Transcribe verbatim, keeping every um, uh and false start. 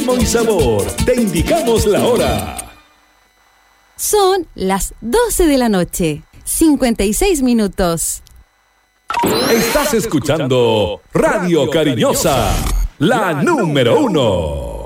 ritmo y sabor. Te indicamos la hora. Son las doce de la noche, cincuenta y seis minutos. Estás escuchando Radio Cariñosa, la número uno.